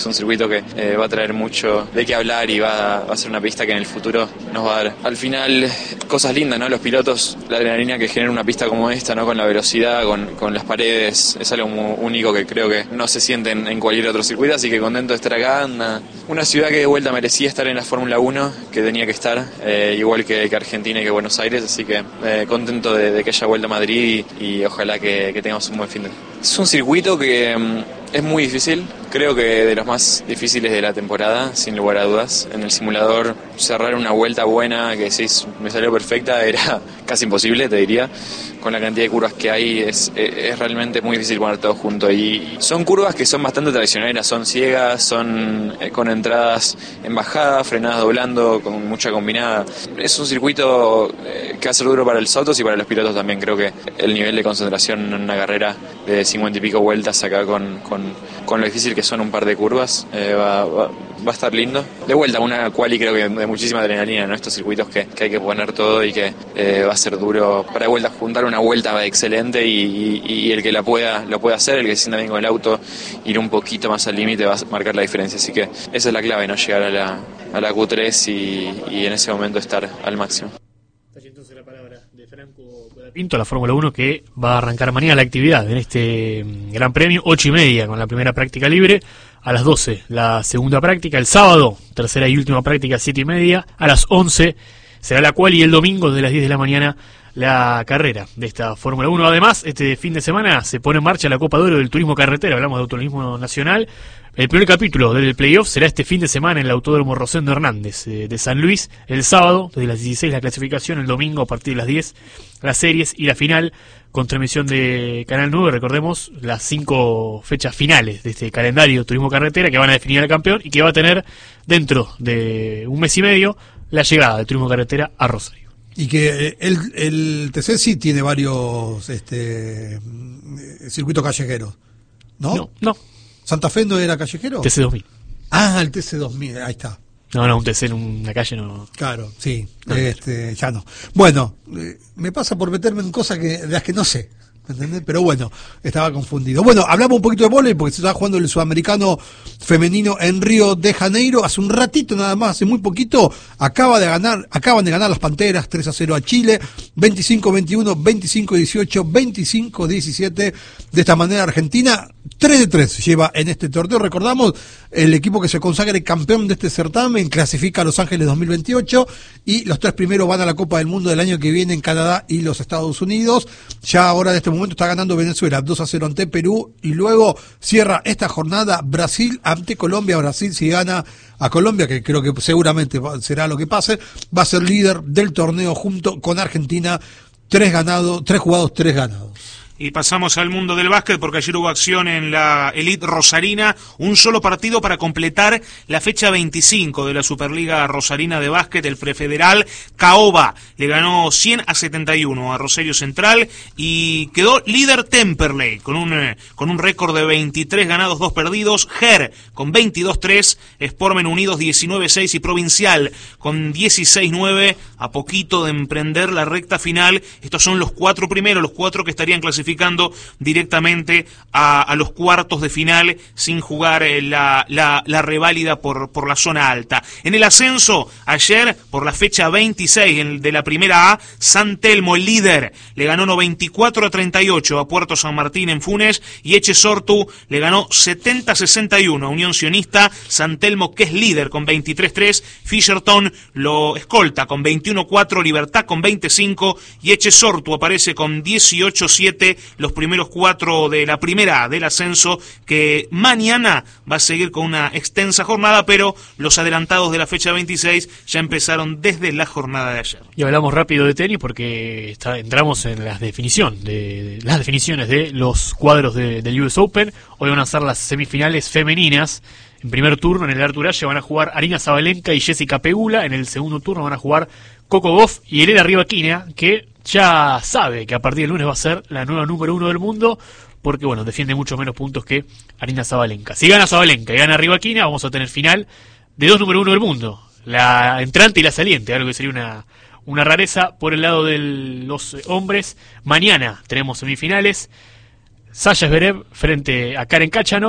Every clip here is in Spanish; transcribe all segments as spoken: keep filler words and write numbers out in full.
Es un circuito que eh, va a traer mucho de qué hablar y va, va a ser una pista que en el futuro nos va a dar, al final, cosas lindas, ¿no? Los pilotos, la adrenalina que genera una pista como esta, ¿no? Con la velocidad, con, con las paredes, es algo muy único que creo que no se siente en, en cualquier otro circuito, así que contento de estar acá. Una, una ciudad que de vuelta merecía estar en la Fórmula uno, que tenía que estar, eh, igual que, que Argentina y que Buenos Aires, así que eh, contento de, de que haya vuelta a Madrid y, y ojalá que, que tengamos un buen fin de. Es un circuito que um, es muy difícil, creo que de los más difíciles de la temporada, sin lugar a dudas. En el simulador cerrar una vuelta buena, que si me salió perfecta, era casi imposible, te diría. Con la cantidad de curvas que hay es, es realmente muy difícil poner todo junto. Y son curvas que son bastante traicioneras, son ciegas, son eh, con entradas en bajada, frenadas doblando, con mucha combinada. Es un circuito eh, que va a ser duro para los autos y para los pilotos también. Creo que el nivel de concentración en una carrera de cincuenta y pico vueltas acá con, con, con lo difícil que son un par de curvas, eh, va, va, va a estar lindo. De vuelta, una quali creo que de muchísima adrenalina, ¿no? Estos circuitos que, que hay que poner todo y que eh, va a ser duro para de vuelta juntar una vuelta excelente y, y, y el que la pueda lo pueda hacer, el que se sienta bien con el auto, ir un poquito más al límite va a marcar la diferencia. Así que esa es la clave, ¿no? Llegar a la, a la Q tres y, y en ese momento estar al máximo. Entonces la palabra de Franco Pinto, la Fórmula uno, que va a arrancar mañana la actividad en este Gran Premio, ocho y media con la primera práctica libre, a las doce la segunda práctica, el sábado tercera y última práctica, siete y media, a las once será la quali y el domingo desde las diez de la mañana la carrera de esta Fórmula uno. Además, este fin de semana se pone en marcha la Copa de Oro del Turismo Carretera, hablamos de automovilismo nacional. El primer capítulo del playoff será este fin de semana en el Autódromo Rosendo Hernández eh, de San Luis, el sábado desde las dieciséis la clasificación, el domingo a partir de las diez las series y la final con transmisión de Canal nueve. Recordemos las cinco fechas finales de este calendario Turismo Carretera que van a definir al campeón y que va a tener dentro de un mes y medio la llegada del Turismo Carretera a Rosario. Y que el, el T C sí tiene varios este circuitos callejeros, ¿no? No, no. ¿Santa Fe no era callejero? T C dos mil. Ah, el T C dos mil, ahí está. No, no, un T C en una calle no. Claro, sí, no, este, ya no. Bueno, eh, me pasa por meterme en cosas que de las que no sé. ¿Entendés? Pero bueno, estaba confundido. Bueno, hablamos un poquito de vóley porque se está jugando el sudamericano femenino en Río de Janeiro. Hace un ratito nada más, hace muy poquito, acaba de ganar, acaban de ganar las Panteras tres a cero a Chile, veinticinco veintiuno, veinticinco dieciocho, veinticinco diecisiete. De esta manera Argentina tres de tres lleva en este torneo. Recordamos, el equipo que se consagre campeón de este certamen clasifica a Los Ángeles dos mil veintiocho y los tres primeros van a la Copa del Mundo del año que viene en Canadá y los Estados Unidos. Ya ahora en este momento está ganando Venezuela dos a cero ante Perú y luego cierra esta jornada Brasil ante Colombia. Brasil, si gana a Colombia, que creo que seguramente será lo que pase, va a ser líder del torneo junto con Argentina. Tres ganados, tres jugados, tres ganados. Y pasamos al mundo del básquet porque ayer hubo acción en la Elite Rosarina, un solo partido para completar la fecha veinticinco de la Superliga Rosarina de Básquet. El prefederal Caoba le ganó cien a setenta y uno a Rosario Central y quedó líder Temperley con un con un récord de veintitrés ganados, dos perdidos. Ger con veintidós tres, Sportmen Unidos diecinueve seis y Provincial con dieciséis nueve, a poquito de emprender la recta final. Estos son los cuatro primeros, los cuatro que estarían clasificados directamente a, a los cuartos de final sin jugar eh, la, la, la reválida por, por la zona alta. En el ascenso, ayer, por la fecha veintiséis en, de la primera A, San Telmo, el líder, le ganó noventa y cuatro a treinta y ocho a Puerto San Martín en Funes y Echesortu le ganó setenta a sesenta y uno a Unión Sionista. San Telmo, que es líder con veintitrés tres, Fisherton lo escolta con veintiuno cuatro, Libertad con veinticinco y Echesortu aparece con dieciocho siete, los primeros cuatro de la primera del ascenso, que mañana va a seguir con una extensa jornada, pero los adelantados de la fecha veintiséis ya empezaron desde la jornada de ayer. Y hablamos rápido de tenis porque está, entramos en las definición de, de las definiciones de los cuadros de, del U S Open. Hoy van a ser las semifinales femeninas. En primer turno, en el Artur Ashe, van a jugar Arina Sabalenka y Jessica Pegula. En el segundo turno van a jugar Coco Gauff y Elena Rybakina, que ya sabe que a partir del lunes va a ser la nueva número uno del mundo, porque bueno, defiende mucho menos puntos que Arina Sabalenka. Si gana Sabalenka y gana Rybakina, vamos a tener final de dos número uno del mundo, la entrante y la saliente, algo que sería una, una rareza. Por el lado de los hombres, mañana tenemos semifinales, Sasha Zverev frente a Karen Khachanov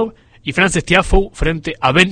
y Frances Tiafoe frente a Ben